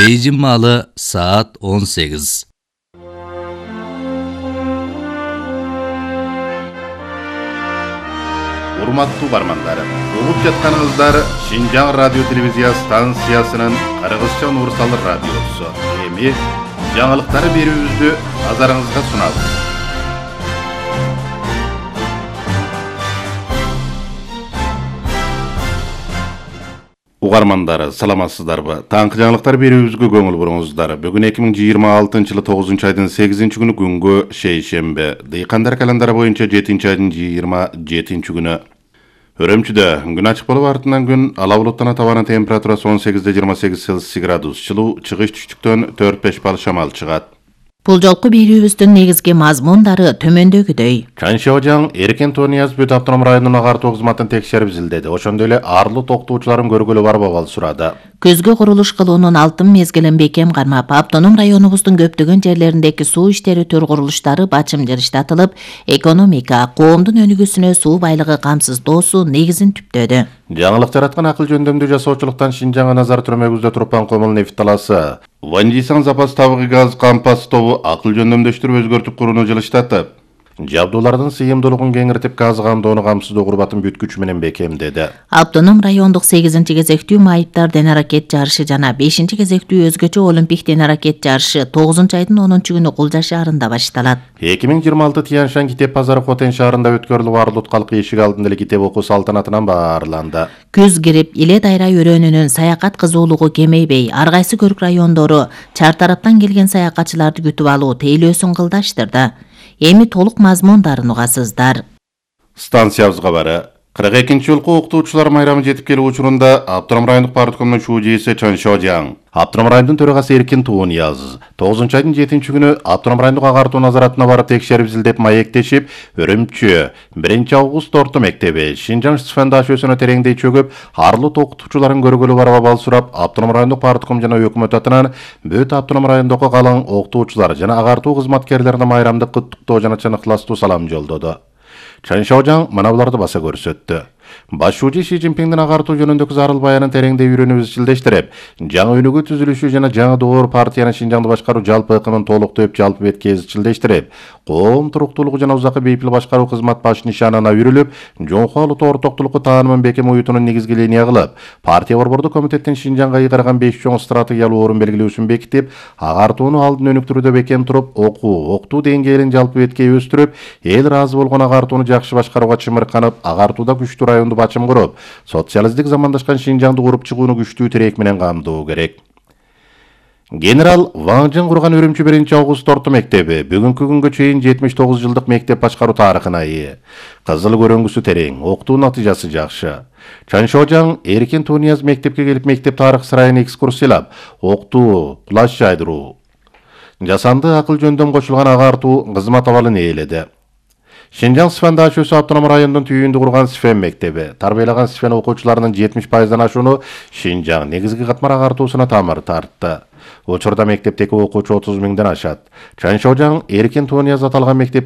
Beyjin malı saat 18. Урматтуу бармандар, угуп жатканыңыздар Шинжаң радио телевизия станциясынын Кыргызча универсал радиосу. Эми жаңылыктары берүүбүздү назарыңызга сунабыз. Угармандар, саламатсыздарбы? Таңкы жаңылыктар берүүбүзгө көңүл буруңуздар. Бүгүн 2026-жылы 9 айдын 8-күнү күнгө шейшембе. Дыйкандар календары боюнча 7 айдын 27-күнү. Өрөмчүдө күн ачык болуп артынан күн ала булуттан табаны температурасы 18-28 Цельсий градус, жылуу чыгыш түштүктөн 4-5 бал шамал чыгат. Бул жолку берүүбүздүн негизги мазмундары төмөндөгүдөй. Чаншоожаң Эркен Тонияз бүт автоном районунун агартуу кызматын текшерип изилдеди. Ошондой эле арлуу токтоочуларын көргөлү бар абал сурады. Көзгө курулуш кылуунун алтын мезгилин бекем кармап, автоном районубуздун көптөгөн жерлериндеки суу иштери төр курулуштары бачым жырыштатылып, экономика, коомдун өнүгүүсүнө суу байлыгы камсыздоосу негизин түптөдү. Жаңылык жараткан акыл жөндөмдүү жасоочулуктан Шинжаңга назар түрмөгүздө Турпан Комул нефт таласы. Ванжисан запас табыгы газ кампас тобу акыл жөндөмдөштүрүп өзгөртүп курууну жылыштатып, жабдуулардын сыйымдуулугун кеңиртип газ камдоону камсыздоо курбатын бүткүч менен бекемдеди. Автоном райондук 8-кезектүү майыптар денаракет жарышы жана 5-кезектүү өзгөчө олимпик денаракет жарышы 9 айдын 10-күнү Кулжа шаарында башталат. 2026 Тияншан китеп базары Хотен шаарында өткөрүлүп, барлык калкы эшик алдында эле китеп окуу салтанатынан баарланды. Күз кирип, иле дайра өрөөнүнүн саякат кызуулугу кемейбей, ар кайсы көрк райондору чар тараптан келген саякатчыларды күтүп алуу тейлөөсүн кылдаштырды. Эми толук мазмундарын угасыздар. Станциябызга бары 42-жолку окутуучулар майрамы жетип келүү учурунда Автоном райондук парткомдун шүүжээси Чаншоожаң, Автоном райондун төрагасы Эркен Тонияз 9 айдын 7-күнү Автоном райондук агартуу назаратына барып текшерип изилдеп маектешип, Өрөмчү 1-август орто мектеби Шинжаң СФН тереңдей чөгүп, арлуу окутуучуларын көргөлү барып абал сурап, Автоном райондук партком жана өкмөт атынан бүт Автоном райондогу калың окутуучулар жана агартуу кызматкерлерине майрамдык куттуктоо жана чын ыктыластуу салам жолдоду. Чаншоожаң мына буларды баса көрсөттү. Башчы Си Цзиньпиңдин агартуу жөнүндөгү зарыл баянын тереңдей үйрөнүп изилдештирип, жаңы өнүгүү түзүлүшү жана жаңы доор партиянын Шинжаңды башкаруу жалпы ыкымын толуктоп, жалпы бетке изилдештирип, коом туруктуулугу жана узакы бейпил башкаруу кызмат баш нишанына үйрүлүп, жоңку алуу тоортоктулукку таанымын бекем уютунун негизги линия кылып, партия борбордуу комитеттин Шинжаңга ыйгарган 5 чоң стратегиялуу орун белгилөөсүн бекитип, агартууну алдын өнүктүрүүдө бекем туруп, окуу деңгээлин жалпы бетке өстүрүп, эл ыраазы болгон агартууну жакшы башкарууга чымырканып, агартууда күчтүү районду бачым куруп, социалисттик замандашкан Шинжаңды куруп чыгууну күчтүү тирек менен камдоо керек. Генерал Ван Жын курган Өрөмчү 1-август орто мектеби бүгүнкү күнгө чейин 79 жылдык мектеп башкаруу тарыхына ээ. Кызыл көрөңгүсү терең, окутуу натыйжасы жакшы. Чаншоожаң Эркен Тонияз мектепке келип, мектеп тарых сарайына экскурсиялап, окутуу, кулаш жайдыруу, жасанды акыл жөндөм кошулган агартуу кызмат абалын ээледи. Шинжаң СФН Автоном райондун түйүндү курган СФН мектеби тарбиялаган СФН окуучуларынын 70%дан ашууну Шинжаң негизги катмар агартуусуна тамыр тартты. Учурда мектептеги окуучу 30 миңден ашат. Чаншоожаң Эркен Тонияз аталган мектеп